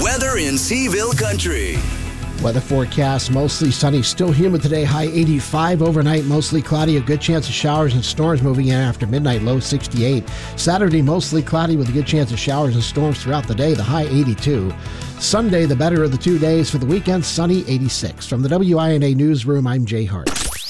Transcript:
Weather in Seaville Country. Weather forecast, mostly sunny, still humid today, high 85. Overnight, mostly cloudy, a good chance of showers and storms moving in after midnight, low 68. Saturday, mostly cloudy with a good chance of showers and storms throughout the day, the high 82. Sunday, the better of the 2 days. For the weekend, sunny, 86. From the WINA Newsroom, I'm Jay Hart.